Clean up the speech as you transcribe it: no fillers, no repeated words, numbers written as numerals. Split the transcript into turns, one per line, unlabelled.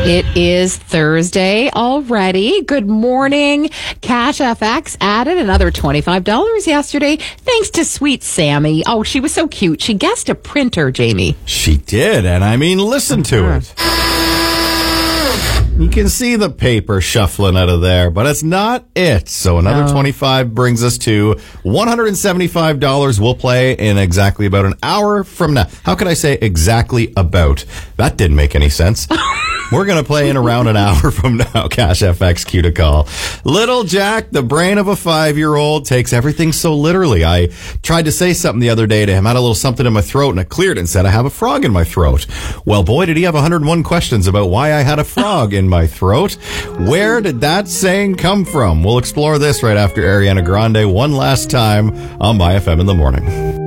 It is Thursday already. Good morning. Cash FX added another $25 yesterday thanks to Sweet Sammy. Oh, she was so cute. She guessed a printer, Jamie.
She did, and I mean, listen to it. You can see the paper shuffling out of there, but it's not it. So another 25 brings us to $175. We'll play in exactly about an hour from now. How could I say exactly about? That didn't make any sense. We're going to play in around an hour from now. Cash FX, cue to call. Little Jack, the brain of a 5-year-old, takes everything so literally. I tried to say something the other day to him. I had a little something in my throat, and it cleared and said, I have a frog in my throat. Well, boy, did he have 101 questions about why I had a frog in my throat. Where did that saying come from? We'll explore this right after Ariana Grande one last time on My FM in the Morning.